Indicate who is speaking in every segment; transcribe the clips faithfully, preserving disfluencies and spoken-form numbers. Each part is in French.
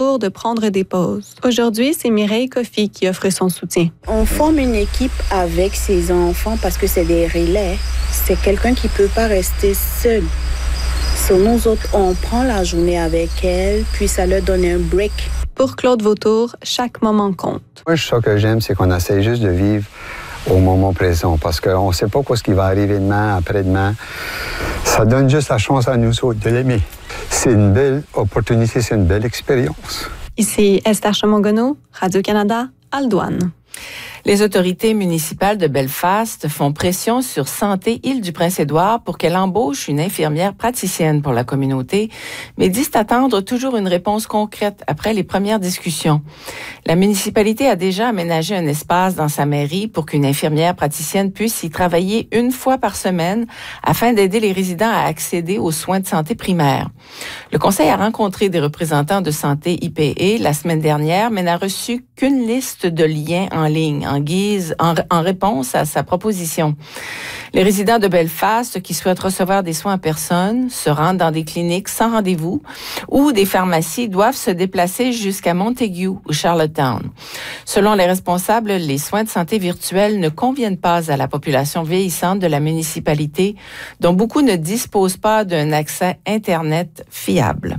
Speaker 1: tour de prendre des pauses. Aujourd'hui, c'est Mireille Coffey qui offre son soutien.
Speaker 2: On forme une équipe avec ses enfants parce que c'est des relais. C'est quelqu'un qui ne peut pas rester seul. Sur nous autres, on prend la journée avec elle, puis ça leur donne un break.
Speaker 1: Pour Claude Vautour, chaque moment compte.
Speaker 3: Moi, ce que j'aime, c'est qu'on essaie juste de vivre au moment présent, parce qu'on ne sait pas quoi ce qui va arriver demain, après-demain. Ça donne juste la chance à nous autres de l'aimer. C'est une belle opportunité, c'est une belle expérience.
Speaker 1: Ici Esther Chamongono, Radio-Canada, Aldouane.
Speaker 4: Les autorités municipales de Belfast font pression sur Santé Île-du-Prince-Édouard pour qu'elle embauche une infirmière praticienne pour la communauté, mais disent attendre toujours une réponse concrète après les premières discussions. La municipalité a déjà aménagé un espace dans sa mairie pour qu'une infirmière praticienne puisse y travailler une fois par semaine afin d'aider les résidents à accéder aux soins de santé primaires. Le conseil a rencontré des représentants de Santé I P E la semaine dernière, mais n'a reçu qu'une liste de liens en ligne en guise, en, en réponse à sa proposition. Les résidents de Belfast qui souhaitent recevoir des soins en personne se rendent dans des cliniques sans rendez-vous ou des pharmacies doivent se déplacer jusqu'à Montague ou Charlottetown. Selon les responsables, les soins de santé virtuels ne conviennent pas à la population vieillissante de la municipalité, dont beaucoup ne disposent pas d'un accès Internet fiable.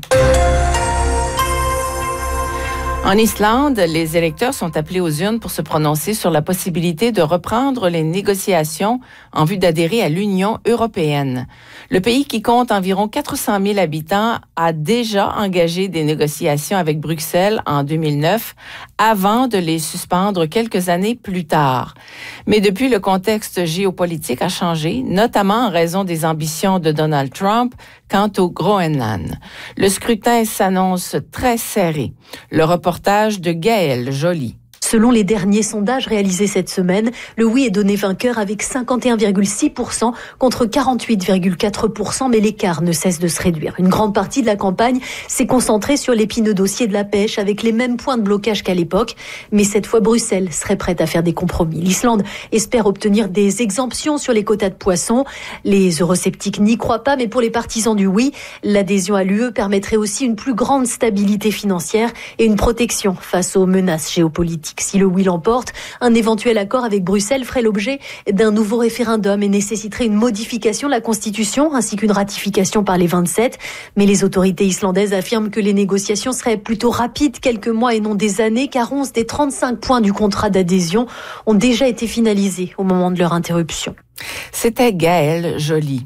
Speaker 4: En Islande, les électeurs sont appelés aux urnes pour se prononcer sur la possibilité de reprendre les négociations en vue d'adhérer à l'Union européenne. Le pays, qui compte environ quatre cent mille habitants, a déjà engagé des négociations avec Bruxelles en deux mille neuf, avant de les suspendre quelques années plus tard. Mais depuis, le contexte géopolitique a changé, notamment en raison des ambitions de Donald Trump quant au Groenland. Le scrutin s'annonce très serré. Le reportage de Gaëlle Joly.
Speaker 5: Selon les derniers sondages réalisés cette semaine, le oui est donné vainqueur avec cinquante et un virgule six pour cent contre quarante-huit virgule quatre pour cent, mais l'écart ne cesse de se réduire. Une grande partie de la campagne s'est concentrée sur l'épineux dossier de la pêche avec les mêmes points de blocage qu'à l'époque, mais cette fois Bruxelles serait prête à faire des compromis. L'Islande espère obtenir des exemptions sur les quotas de poissons. Les eurosceptiques n'y croient pas, mais pour les partisans du oui, l'adhésion à l'U E permettrait aussi une plus grande stabilité financière et une protection face aux menaces géopolitiques. Si le oui l'emporte, un éventuel accord avec Bruxelles ferait l'objet d'un nouveau référendum et nécessiterait une modification de la Constitution ainsi qu'une ratification par les vingt-sept. Mais les autorités islandaises affirment que les négociations seraient plutôt rapides, quelques mois et non des années, car onze des trente-cinq points du contrat d'adhésion ont déjà été finalisés au moment de leur interruption.
Speaker 4: C'était Gaëlle Joly.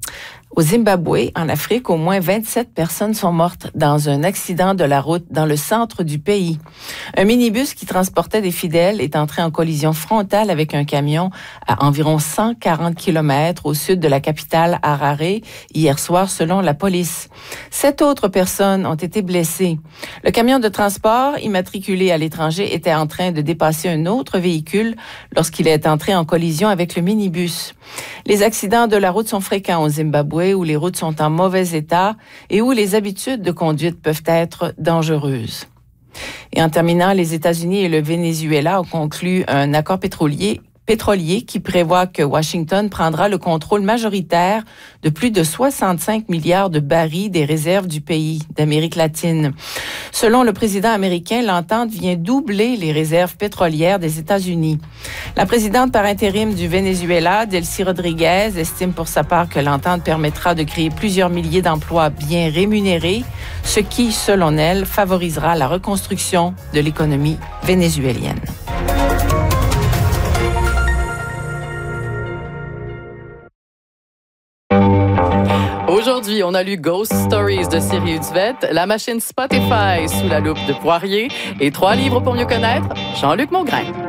Speaker 4: Au Zimbabwe, en Afrique, au moins vingt-sept personnes sont mortes dans un accident de la route dans le centre du pays. Un minibus qui transportait des fidèles est entré en collision frontale avec un camion à environ cent quarante kilomètres au sud de la capitale Harare hier soir, selon la police. Sept autres personnes ont été blessées. Le camion de transport immatriculé à l'étranger était en train de dépasser un autre véhicule lorsqu'il est entré en collision avec le minibus. Les accidents de la route sont fréquents au Zimbabwe, où les routes sont en mauvais état et où les habitudes de conduite peuvent être dangereuses. Et en terminant, les États-Unis et le Venezuela ont conclu un accord pétrolier pétrolier qui prévoit que Washington prendra le contrôle majoritaire de plus de soixante-cinq milliards de barils des réserves du pays d'Amérique latine. Selon le président américain, l'entente vient doubler les réserves pétrolières des États-Unis. La présidente par intérim du Venezuela, Delcy Rodriguez, estime pour sa part que l'entente permettra de créer plusieurs milliers d'emplois bien rémunérés, ce qui, selon elle, favorisera la reconstruction de l'économie vénézuélienne.
Speaker 6: Aujourd'hui, on a lu Ghost Stories de Siri Utzvet, La machine Spotify sous la loupe de Poirier et trois livres pour mieux connaître Jean-Luc Mongrain.